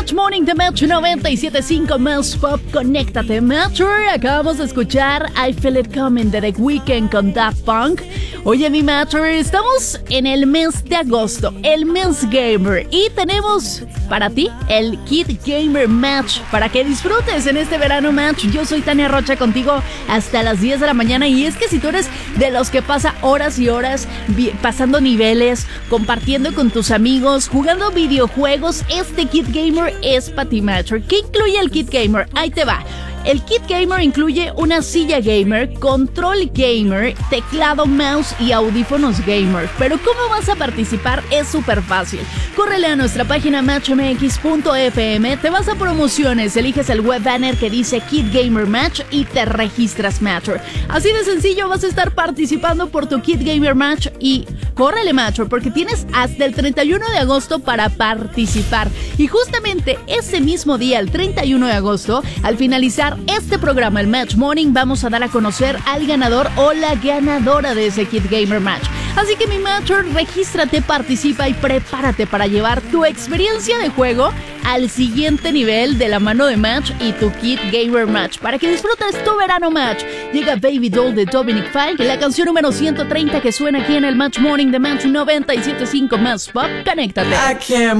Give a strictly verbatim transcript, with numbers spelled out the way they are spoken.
Match Morning de Match noventa y siete punto cinco más Pop. Conéctate, Matcher. Acabamos de escuchar I Feel It Coming de The Weeknd con Daft Punk. Oye, mi Matcher, estamos en el mes de agosto, el mes gamer, y tenemos para ti el Kid Gamer Match para que disfrutes en este verano Match. Yo soy Tania Rocha contigo hasta las diez de la mañana, y es que si tú eres de los que pasa horas y horas vi- pasando niveles, compartiendo con tus amigos, jugando videojuegos, este Kid Gamer es para ti, Matcher. ¿Qué incluye el Kid Gamer? Ahí te va. El Kit Gamer incluye una silla gamer, control gamer, teclado, mouse y audífonos gamer. Pero ¿cómo vas a participar? Es súper fácil. Córrele a nuestra página match m x punto f m, te vas a promociones, eliges el web banner que dice Kit Gamer Match y te registras, Matcher. Así de sencillo vas a estar participando por tu Kit Gamer Match, y córrele, Matcher, porque tienes hasta el treinta y uno de agosto para participar. Y justamente ese mismo día, el treinta y uno de agosto, al finalizar este programa, el Match Morning, vamos a dar a conocer al ganador o la ganadora de ese Kid Gamer Match. Así que, mi Matcher, regístrate, participa y prepárate para llevar tu experiencia de juego al siguiente nivel de la mano de Match y tu Kid Gamer Match para que disfrutes tu verano Match. Llega Baby Doll de Dominic Fike, la canción número ciento treinta que suena aquí en el Match Morning de Match noventa y siete punto cinco más Pop. Conéctate.